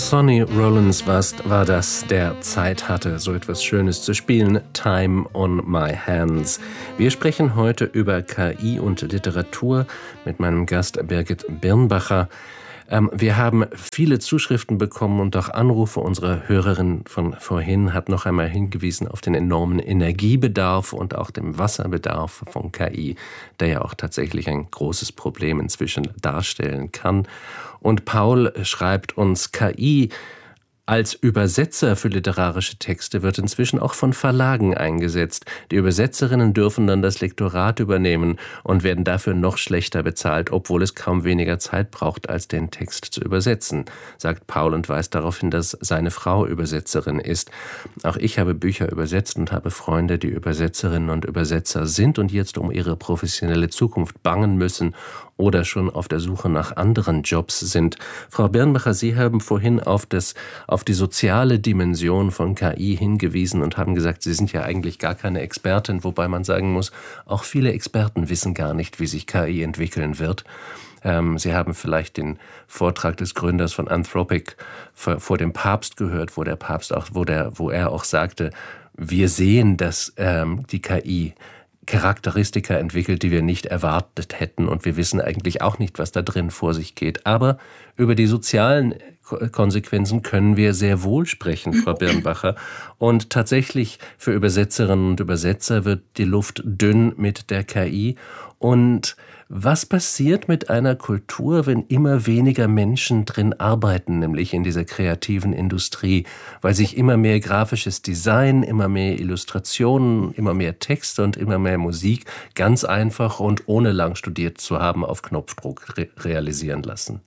Sonny Rollins war das, der Zeit hatte, so etwas Schönes zu spielen. Time on my hands. Wir sprechen heute über KI und Literatur mit meinem Gast Birgit Birnbacher. Wir haben viele Zuschriften bekommen und auch Anrufe. Unsere Hörerin von vorhin hat noch einmal hingewiesen auf den enormen Energiebedarf und auch den Wasserbedarf von KI, der ja auch tatsächlich ein großes Problem inzwischen darstellen kann. Und Paul schreibt uns, KI als Übersetzer für literarische Texte wird inzwischen auch von Verlagen eingesetzt. Die Übersetzerinnen dürfen dann das Lektorat übernehmen und werden dafür noch schlechter bezahlt, obwohl es kaum weniger Zeit braucht, als den Text zu übersetzen, sagt Paul und weist darauf hin, dass seine Frau Übersetzerin ist. Auch ich habe Bücher übersetzt und habe Freunde, die Übersetzerinnen und Übersetzer sind und jetzt um ihre professionelle Zukunft bangen müssen oder schon auf der Suche nach anderen Jobs sind. Frau Birnbacher, Sie haben vorhin auf die soziale Dimension von KI hingewiesen und haben gesagt, Sie sind ja eigentlich gar keine Expertin, wobei man sagen muss, auch viele Experten wissen gar nicht, wie sich KI entwickeln wird. Sie haben vielleicht den Vortrag des Gründers von Anthropic vor dem Papst gehört, wo er auch sagte, wir sehen, dass die KI Charakteristika entwickelt, die wir nicht erwartet hätten, und wir wissen eigentlich auch nicht, was da drin vor sich geht. Aber über die sozialen Konsequenzen können wir sehr wohl sprechen, Frau Birnbacher. Und tatsächlich für Übersetzerinnen und Übersetzer wird die Luft dünn mit der KI. Und was passiert mit einer Kultur, wenn immer weniger Menschen drin arbeiten, nämlich in dieser kreativen Industrie, weil sich immer mehr grafisches Design, immer mehr Illustrationen, immer mehr Texte und immer mehr Musik ganz einfach und ohne lang studiert zu haben auf Knopfdruck realisieren lassen?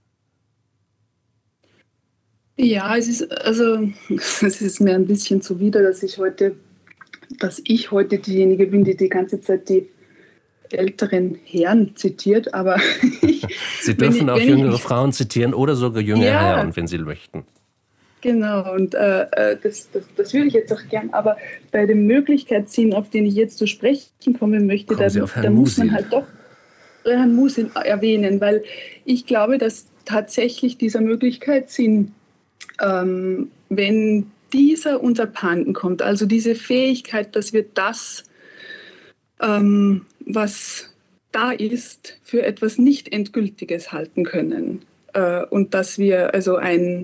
Ja, es ist mir ein bisschen zuwider, dass ich heute diejenige bin, die die ganze Zeit die älteren Herren zitiert, aber Sie dürfen auch jüngere Frauen zitieren oder sogar jüngere Herren, wenn Sie möchten. Genau, und das würde ich jetzt auch gern, aber bei dem Möglichkeitssinn, auf den ich jetzt zu sprechen kommen möchte, da muss man halt doch Herrn Musil erwähnen, weil ich glaube, dass tatsächlich dieser Möglichkeitssinn, wenn dieser uns abhanden kommt, also diese Fähigkeit, dass wir das, was da ist, für etwas nicht Endgültiges halten können. Und dass wir also ein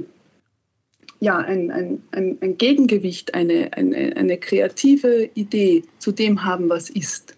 Gegengewicht, eine kreative Idee zu dem haben, was ist.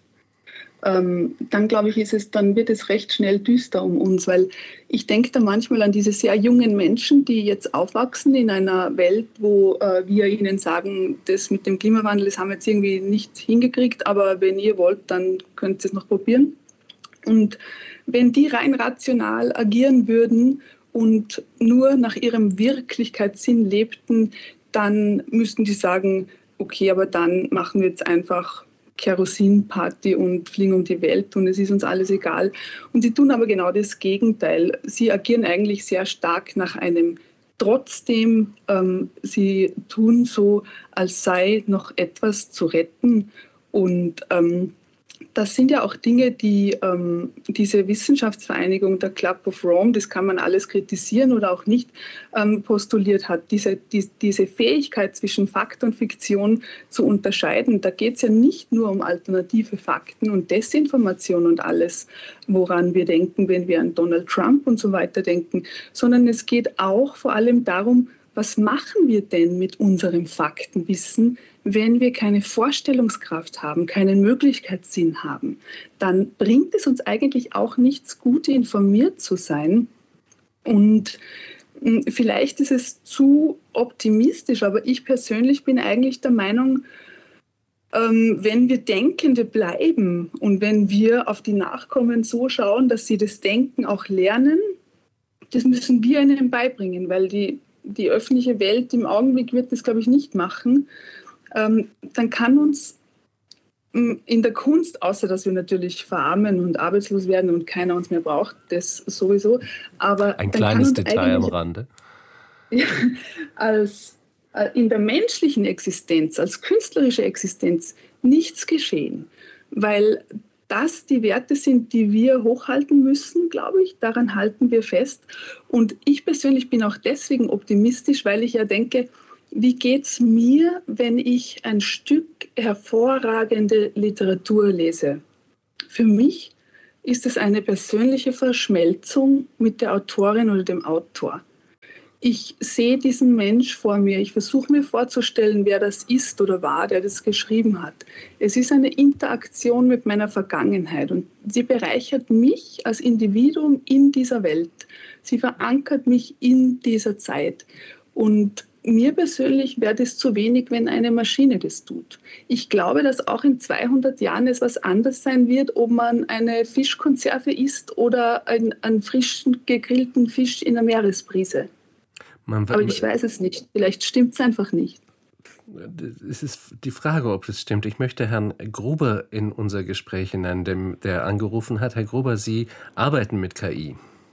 Dann glaube ich, dann wird es recht schnell düster um uns, weil ich denke da manchmal an diese sehr jungen Menschen, die jetzt aufwachsen in einer Welt, wo wir ihnen sagen, das mit dem Klimawandel, das haben wir jetzt irgendwie nicht hingekriegt, aber wenn ihr wollt, dann könnt ihr es noch probieren. Und wenn die rein rational agieren würden und nur nach ihrem Wirklichkeitssinn lebten, dann müssten die sagen, okay, aber dann machen wir jetzt einfach Kerosinparty und fliegen um die Welt und es ist uns alles egal. Und sie tun aber genau das Gegenteil. Sie agieren eigentlich sehr stark nach einem Trotzdem. Sie tun so, als sei noch etwas zu retten. Und das sind ja auch Dinge, die diese Wissenschaftsvereinigung, der Club of Rome, das kann man alles kritisieren oder auch nicht, postuliert hat. Diese Fähigkeit zwischen Fakt und Fiktion zu unterscheiden, da geht es ja nicht nur um alternative Fakten und Desinformation und alles, woran wir denken, wenn wir an Donald Trump und so weiter denken, sondern es geht auch vor allem darum, was machen wir denn mit unserem Faktenwissen, wenn wir keine Vorstellungskraft haben, keinen Möglichkeitssinn haben? Dann bringt es uns eigentlich auch nichts, gut informiert zu sein. Und vielleicht ist es zu optimistisch, aber ich persönlich bin eigentlich der Meinung, wenn wir Denkende bleiben und wenn wir auf die Nachkommen so schauen, dass sie das Denken auch lernen, das müssen wir ihnen beibringen, weil die öffentliche Welt im Augenblick wird das, glaube ich, nicht machen. Dann kann uns in der Kunst, außer dass wir natürlich verarmen und arbeitslos werden und keiner uns mehr braucht, das sowieso. Aber ein kleines Detail am Rande. Ja, in der menschlichen Existenz, als künstlerische Existenz, nichts geschehen. Weil das die Werte sind, die wir hochhalten müssen, glaube ich. Daran halten wir fest. Und ich persönlich bin auch deswegen optimistisch, weil ich ja denke, wie geht es mir, wenn ich ein Stück hervorragende Literatur lese? Für mich ist es eine persönliche Verschmelzung mit der Autorin oder dem Autor. Ich sehe diesen Mensch vor mir. Ich versuche mir vorzustellen, wer das ist oder war, der das geschrieben hat. Es ist eine Interaktion mit meiner Vergangenheit und sie bereichert mich als Individuum in dieser Welt. Sie verankert mich in dieser Zeit. Und mir persönlich wäre das zu wenig, wenn eine Maschine das tut. Ich glaube, dass auch in 200 Jahren es was anderes sein wird, ob man eine Fischkonserve isst oder einen frischen gegrillten Fisch in der Meeresbrise. Aber ich weiß es nicht. Vielleicht stimmt es einfach nicht. Es ist die Frage, ob es stimmt. Ich möchte Herrn Gruber in unser Gespräch hinein, der angerufen hat. Herr Gruber, Sie arbeiten mit KI.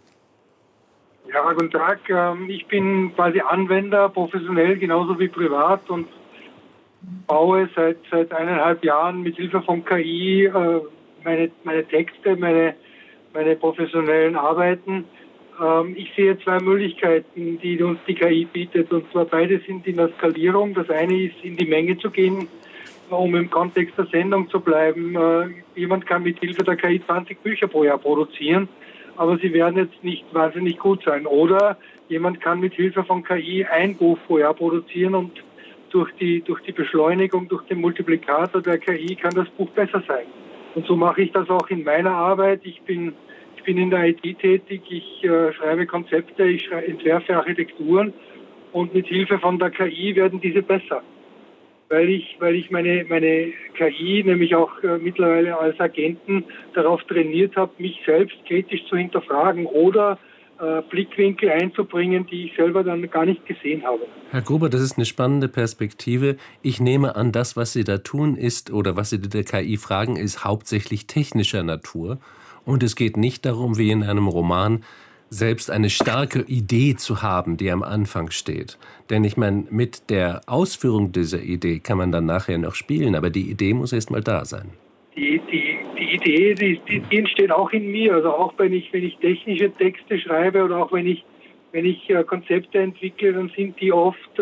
Ja, guten Tag. Ich bin quasi Anwender, professionell genauso wie privat und baue seit 1,5 Jahren mit Hilfe von KI meine Texte, meine professionellen Arbeiten. Ich sehe 2 Möglichkeiten, die uns die KI bietet. Und zwar beide sind in der Skalierung. Das eine ist, in die Menge zu gehen, um im Kontext der Sendung zu bleiben. Jemand kann mit Hilfe der KI 20 Bücher pro Jahr produzieren, aber sie werden jetzt nicht wahnsinnig gut sein. Oder jemand kann mit Hilfe von KI ein Buch pro Jahr produzieren und durch die Beschleunigung, durch den Multiplikator der KI kann das Buch besser sein. Und so mache ich das auch in meiner Arbeit. Ich bin in der IT tätig, ich schreibe Konzepte, ich entwerfe Architekturen und mit Hilfe von der KI werden diese besser. Weil ich meine KI, nämlich auch mittlerweile als Agenten, darauf trainiert habe, mich selbst kritisch zu hinterfragen oder Blickwinkel einzubringen, die ich selber dann gar nicht gesehen habe. Herr Gruber, das ist eine spannende Perspektive. Ich nehme an, das, was Sie da tun, ist, oder was Sie der KI fragen, ist hauptsächlich technischer Natur. Und es geht nicht darum, wie in einem Roman, selbst eine starke Idee zu haben, die am Anfang steht. Denn ich meine, mit der Ausführung dieser Idee kann man dann nachher noch spielen, aber die Idee muss erst mal da sein. Die Idee, die entsteht auch in mir. Also auch wenn ich technische Texte schreibe oder auch wenn ich Konzepte entwickle, dann sind die oft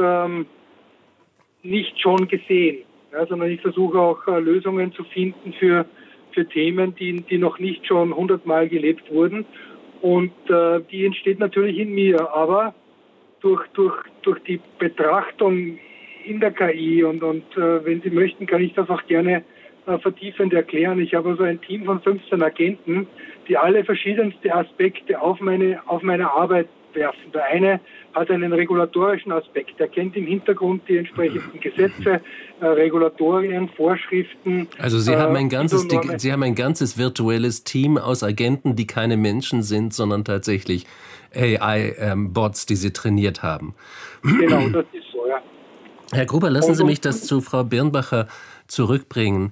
nicht schon gesehen. Ja, sondern ich versuche auch Lösungen zu finden für Themen, die noch nicht schon 100-mal gelebt wurden. Und die entsteht natürlich in mir. Aber durch die Betrachtung in der KI und wenn Sie möchten, kann ich das auch gerne vertiefend erklären. Ich habe also ein Team von 15 Agenten, die alle verschiedenste Aspekte auf meine Arbeit werfen. Der eine hat einen regulatorischen Aspekt. Er kennt im Hintergrund die entsprechenden Gesetze, Regulatorien, Vorschriften. Also Sie haben ein ganzes virtuelles Team aus Agenten, die keine Menschen sind, sondern tatsächlich AI-Bots, die Sie trainiert haben. Genau, das ist so, ja. Herr Gruber, lassen Sie mich das zu Frau Birnbacher zurückbringen.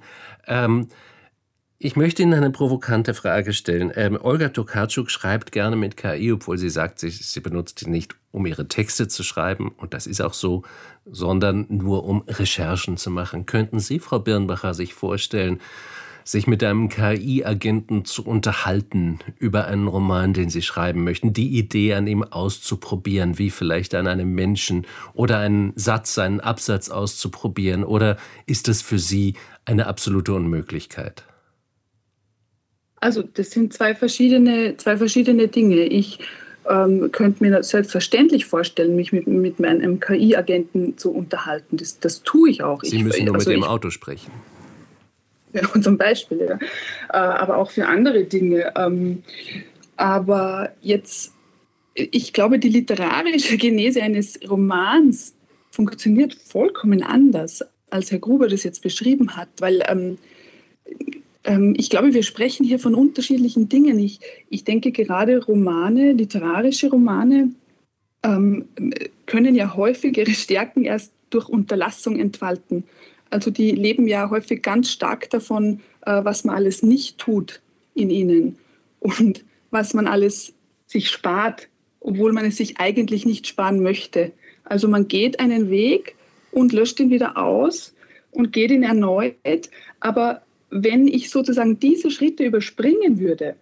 Ich möchte Ihnen eine provokante Frage stellen. Olga Tokarczuk schreibt gerne mit KI, obwohl sie sagt, sie benutzt sie nicht, um ihre Texte zu schreiben, und das ist auch so, sondern nur um Recherchen zu machen. Könnten Sie, Frau Birnbacher, sich vorstellen, sich mit einem KI-Agenten zu unterhalten über einen Roman, den Sie schreiben möchten, die Idee an ihm auszuprobieren, wie vielleicht an einem Menschen, oder einen Satz, einen Absatz auszuprobieren, oder ist das für Sie eine absolute Unmöglichkeit? Also das sind zwei verschiedene Dinge. Ich könnte mir selbstverständlich vorstellen, mich mit meinem KI-Agenten zu unterhalten. Das tue ich auch. Sie müssen nur mit dem Auto sprechen. Ja, zum Beispiel, ja. Aber auch für andere Dinge. Aber jetzt, ich glaube, die literarische Genese eines Romans funktioniert vollkommen anders, als Herr Gruber das jetzt beschrieben hat, weil ich glaube, wir sprechen hier von unterschiedlichen Dingen. Ich denke gerade Romane, literarische Romane, können ja häufig ihre Stärken erst durch Unterlassung entfalten. Also die leben ja häufig ganz stark davon, was man alles nicht tut in ihnen und was man alles sich spart, obwohl man es sich eigentlich nicht sparen möchte. Also man geht einen Weg und löscht ihn wieder aus und geht ihn erneut, aber wenn ich sozusagen diese Schritte überspringen würde,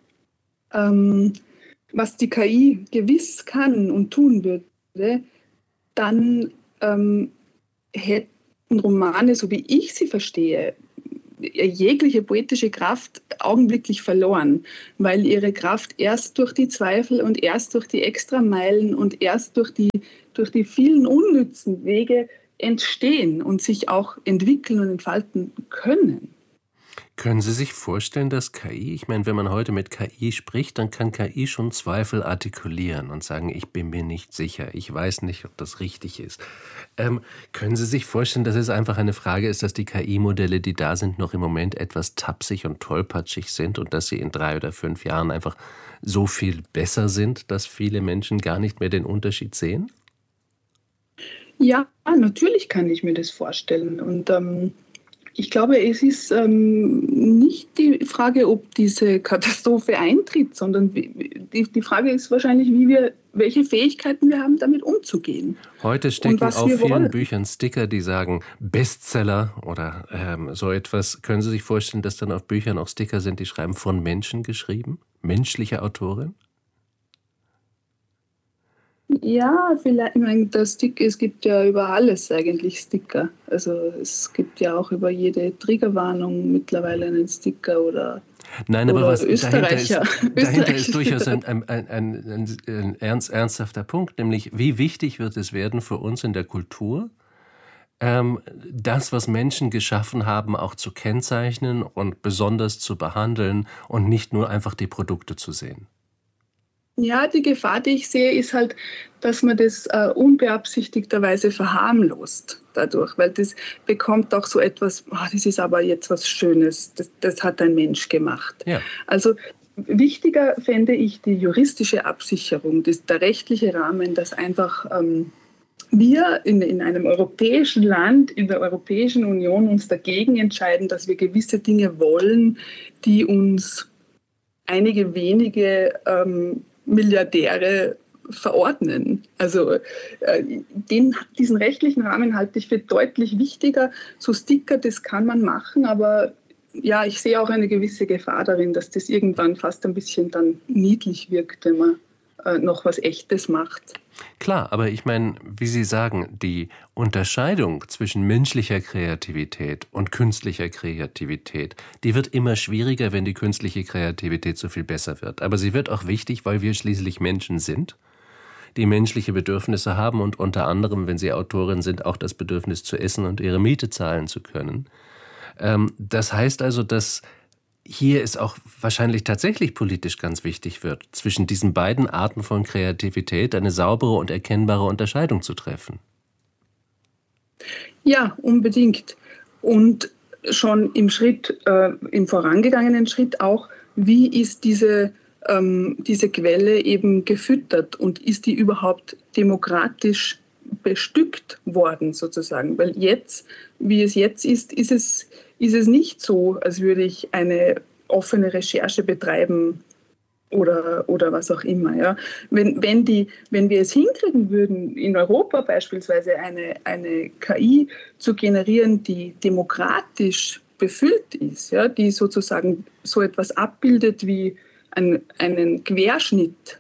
was die KI gewiss kann und tun würde, dann hätten Romane, so wie ich sie verstehe, jegliche poetische Kraft augenblicklich verloren, weil ihre Kraft erst durch die Zweifel und erst durch die Extrameilen und erst durch die vielen unnützen Wege entstehen und sich auch entwickeln und entfalten können. Können Sie sich vorstellen, dass KI, ich meine, wenn man heute mit KI spricht, dann kann KI schon Zweifel artikulieren und sagen, ich bin mir nicht sicher, ich weiß nicht, ob das richtig ist. Können Sie sich vorstellen, dass es einfach eine Frage ist, dass die KI-Modelle, die da sind, noch im Moment etwas tapsig und tollpatschig sind und dass sie in 3 oder 5 Jahren einfach so viel besser sind, dass viele Menschen gar nicht mehr den Unterschied sehen? Ja, natürlich kann ich mir das vorstellen. Und ich glaube, es ist nicht die Frage, ob diese Katastrophe eintritt, sondern die Frage ist wahrscheinlich, welche Fähigkeiten wir haben, damit umzugehen. Heute stecken auf vielen Büchern Sticker, die sagen Bestseller oder so etwas. Können Sie sich vorstellen, dass dann auf Büchern auch Sticker sind, die schreiben von Menschen geschrieben? Menschliche Autorin? Ja, vielleicht, ich meine, es gibt ja über alles eigentlich Sticker. Also es gibt ja auch über jede Triggerwarnung mittlerweile einen Sticker oder Nein, aber was Österreicher. Dahinter ist durchaus ein ernsthafter Punkt, nämlich wie wichtig wird es werden für uns in der Kultur, das, was Menschen geschaffen haben, auch zu kennzeichnen und besonders zu behandeln und nicht nur einfach die Produkte zu sehen. Ja, die Gefahr, die ich sehe, ist halt, dass man das unbeabsichtigterweise verharmlost dadurch, weil das bekommt auch so etwas, das ist aber jetzt was Schönes, das hat ein Mensch gemacht. Ja. Also wichtiger fände ich die juristische Absicherung, der rechtliche Rahmen, dass einfach wir in einem europäischen Land, in der Europäischen Union uns dagegen entscheiden, dass wir gewisse Dinge wollen, die uns einige wenige Milliardäre verordnen. Also diesen rechtlichen Rahmen halte ich für deutlich wichtiger. So Sticker, das kann man machen, aber ja, ich sehe auch eine gewisse Gefahr darin, dass das irgendwann fast ein bisschen dann niedlich wirkt, wenn man noch was Echtes macht. Klar, aber ich meine, wie Sie sagen, die Unterscheidung zwischen menschlicher Kreativität und künstlicher Kreativität, die wird immer schwieriger, wenn die künstliche Kreativität so viel besser wird. Aber sie wird auch wichtig, weil wir schließlich Menschen sind, die menschliche Bedürfnisse haben und unter anderem, wenn sie Autorin sind, auch das Bedürfnis zu essen und ihre Miete zahlen zu können. Das heißt also, dass hier es auch wahrscheinlich tatsächlich politisch ganz wichtig wird, zwischen diesen beiden Arten von Kreativität eine saubere und erkennbare Unterscheidung zu treffen. Ja, unbedingt. Und schon im vorangegangenen Schritt auch, wie ist diese Quelle eben gefüttert und ist die überhaupt demokratisch bestückt worden sozusagen? Weil jetzt, wie es jetzt ist es nicht so, als würde ich eine offene Recherche betreiben oder was auch immer. Ja. Wenn wir es hinkriegen würden, in Europa beispielsweise eine KI zu generieren, die demokratisch befüllt ist, ja, die sozusagen so etwas abbildet wie einen Querschnitt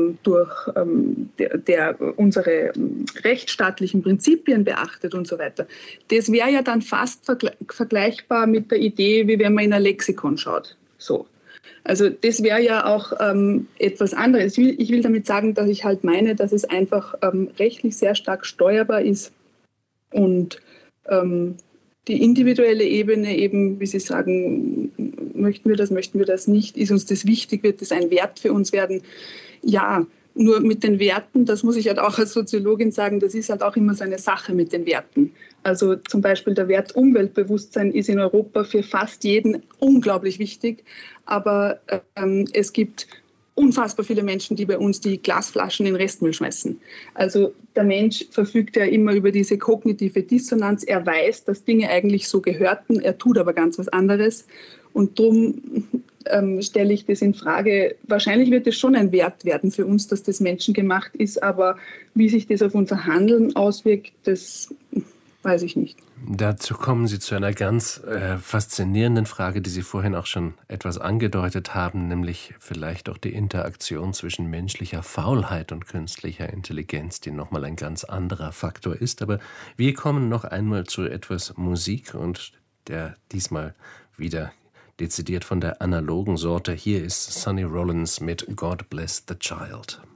der unsere rechtsstaatlichen Prinzipien beachtet und so weiter. Das wäre ja dann fast vergleichbar mit der Idee, wie wenn man in ein Lexikon schaut. So. Also das wäre ja auch etwas anderes. Ich will damit sagen, dass ich halt meine, dass es einfach rechtlich sehr stark steuerbar ist und die individuelle Ebene eben, wie Sie sagen, möchten wir das nicht, ist uns das wichtig, wird das ein Wert für uns werden? Ja, nur mit den Werten, das muss ich halt auch als Soziologin sagen, das ist halt auch immer so eine Sache mit den Werten. Also zum Beispiel der Wert Umweltbewusstsein ist in Europa für fast jeden unglaublich wichtig, aber es gibt unfassbar viele Menschen, die bei uns die Glasflaschen in den Restmüll schmeißen. Also der Mensch verfügt ja immer über diese kognitive Dissonanz. Er weiß, dass Dinge eigentlich so gehörten, er tut aber ganz was anderes. Und darum stelle ich das in Frage. Wahrscheinlich wird es schon ein Wert werden für uns, dass das menschengemacht ist, aber wie sich das auf unser Handeln auswirkt, das weiß ich nicht. Dazu kommen Sie zu einer ganz faszinierenden Frage, die Sie vorhin auch schon etwas angedeutet haben, nämlich vielleicht auch die Interaktion zwischen menschlicher Faulheit und künstlicher Intelligenz, die nochmal ein ganz anderer Faktor ist. Aber wir kommen noch einmal zu etwas Musik und der diesmal wieder dezidiert von der analogen Sorte. Hier ist Sonny Rollins mit God Bless the Child.